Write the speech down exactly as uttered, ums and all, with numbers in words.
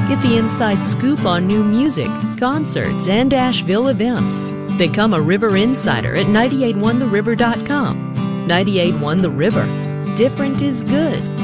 Get the inside scoop on new music, concerts, and Asheville events. Become a River Insider at nine eight one the river dot com. ninety-eight point one The River. Different is good.